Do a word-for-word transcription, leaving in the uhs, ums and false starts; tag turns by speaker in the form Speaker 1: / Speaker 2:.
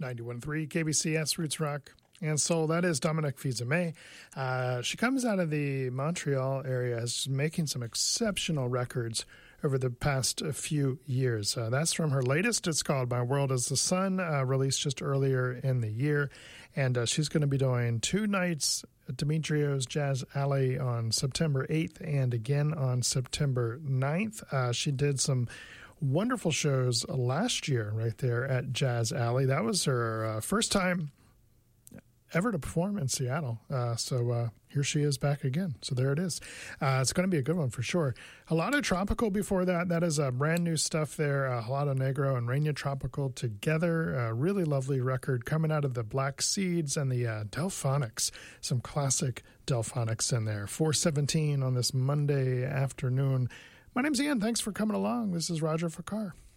Speaker 1: ninety-one point three K B C S Roots Rock and Soul. That is Dominique Fils-Aimé. Uh, she comes out of the Montreal area, is making some exceptional records over the past few years. Uh, that's from her latest. It's called My World is the Sun, uh, released just earlier in the year. And uh, she's going to be doing two nights at Demetrio's Jazz Alley on September eighth and again on September ninth. Uh, she did some wonderful shows last year right there at Jazz Alley. That was her uh, first time ever to perform in Seattle. Uh, so uh, here she is back again. So there it is. Uh, it's going to be a good one for sure. Halado Tropical before that. That is uh, brand new stuff there. Uh, Halado Negro and Reina Tropical together. A really lovely record coming out of the Black Seeds and the uh, Delphonics. Some classic Delphonics in there. four seventeen on this Monday afternoon. My name's Ian. Thanks for coming along. This is Roger Fakar.